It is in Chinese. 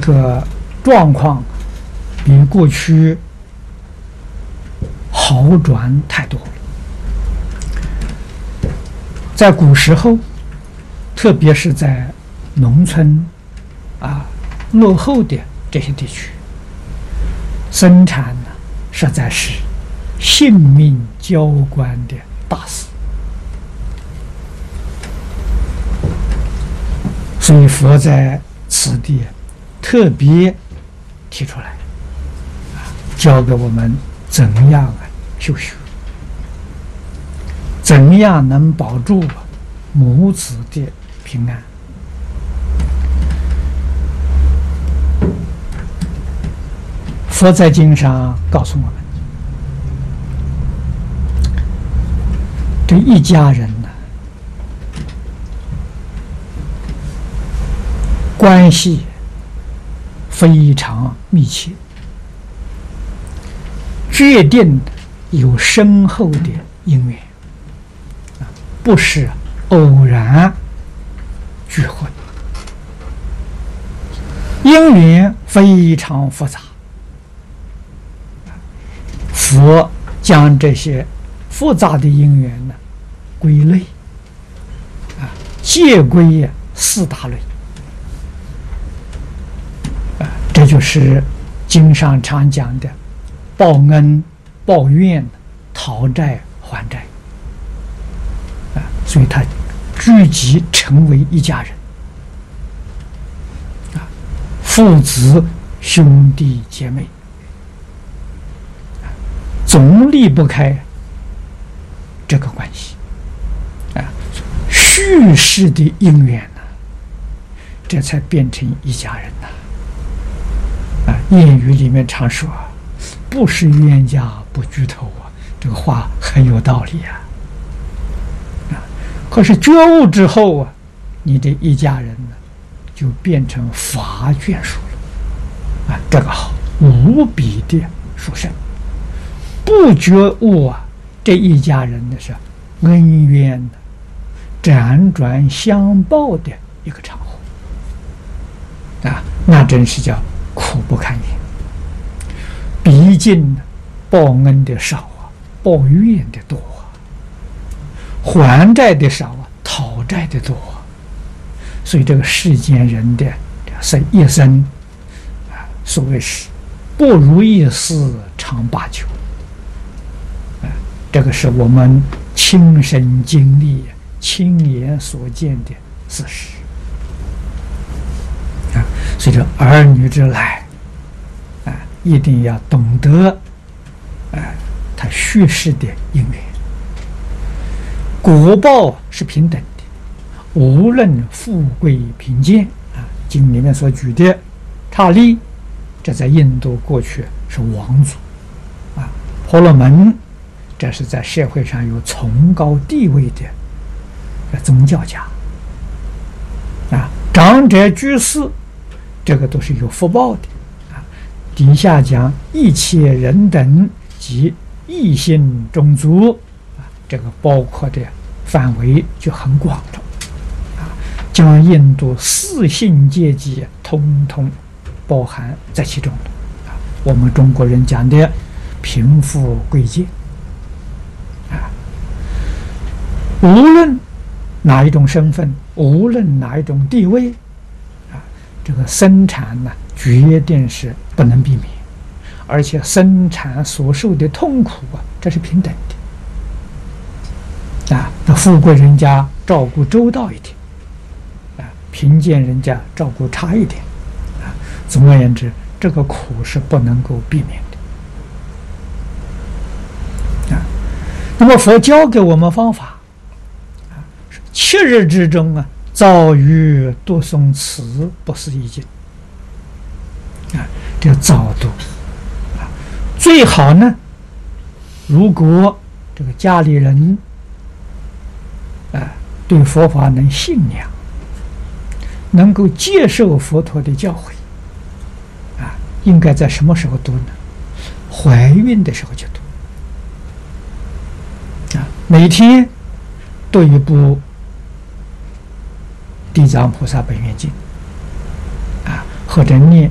个状况比过去好转太多了。在古时候，特别是在农村落后的这些地区，生产呢实在是性命交关的大事。所以佛在此地特别提出来，教给我们怎样修学，怎样能保住母子的平安。佛在经上告诉我们，这一家人呢，关系非常密切，决定有深厚的因缘，不是偶然聚会，因缘非常复杂。佛将这些复杂的因缘呢归类，皆归四大类。这就是经上常讲的报恩、报怨、讨债、还债，所以他聚集成为一家人，父子、兄弟姐妹，总离不开这个关系，续世的因缘呢，这才变成一家人呐。谚语里面常说不是冤家不聚头这个话很有道理可是觉悟之后你的一家人呢就变成法眷属了这个好，无比的殊胜。不觉悟这一家人的是恩怨的辗转相报的一个场合那真是叫苦不堪言。毕竟报恩的少报怨的多还债的少讨债的多所以这个世间人的一生所谓是不如意事常八九这个是我们亲身经历亲眼所见的事实所以这儿女之来一定要懂得他续世的因缘，果报是平等的，无论富贵贫贱经里面所举的刹利，这在印度过去是王族婆罗门，这是在社会上有崇高地位的宗教家长者居士，这个都是有福报的底下讲一切人等及异性种族这个包括的范围就很广了将印度四姓阶级通通包含在其中了我们中国人讲的贫富贵贱无论哪一种身份，无论哪一种地位这个生产呢决定是不能避免，而且生产所受的痛苦这是平等的那富贵人家照顾周到一点贫贱人家照顾差一点总而言之这个苦是不能够避免的那么佛教给我们方法7日之中造于读诵此不思议经这造读最好呢如果这个家里人对佛法能信仰，能够接受佛陀的教诲应该在什么时候读呢？怀孕的时候就读每天读一部地藏菩萨本愿经或者念